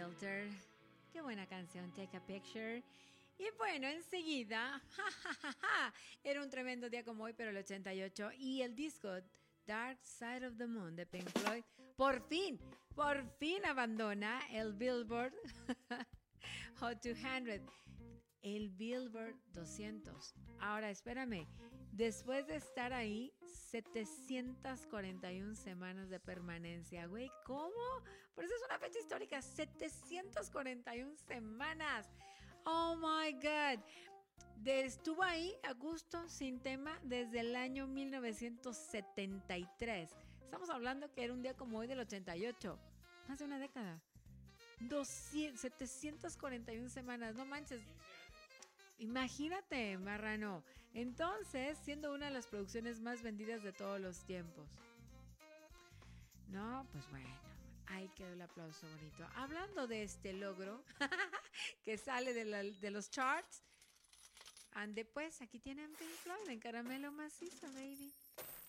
Filter. Qué buena canción, Take a Picture. Y bueno, enseguida, era un tremendo día como hoy, pero el 88, y el disco Dark Side of the Moon de Pink Floyd, por fin abandona el Billboard Hot 200, el Billboard 200. Ahora, espérame, después de estar ahí 741 semanas de permanencia, güey, ¿cómo? Por eso es una fecha histórica, 741 semanas. Oh my God. Estuvo ahí a gusto, sin tema, desde el año 1973. Estamos hablando que era un día como hoy del 88. Más de una década. 741 semanas, no manches. Imagínate, marrano. Entonces, siendo una de las producciones más vendidas de todos los tiempos. No, pues bueno. Ahí quedó el aplauso bonito. Hablando de este logro que sale de los charts, ande pues, aquí tienen Pink Floyd en caramelo macizo, baby.